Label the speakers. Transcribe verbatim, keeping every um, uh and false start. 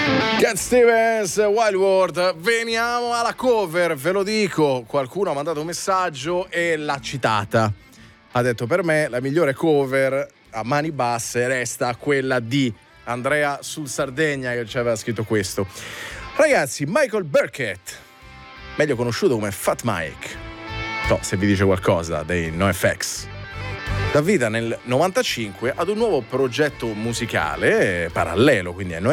Speaker 1: Cat Stevens, Wild World. Veniamo alla cover, ve lo dico. Qualcuno ha mandato un messaggio e l'ha citata. Ha detto: per me la migliore cover a mani basse resta quella di Andrea sul Sardegna, che ci aveva scritto questo. Ragazzi, Michael Burkett, meglio conosciuto come Fat Mike, no, se vi dice qualcosa, dei NoFX, dà vita nel novantacinque ad un nuovo progetto musicale parallelo, quindi a NoFX,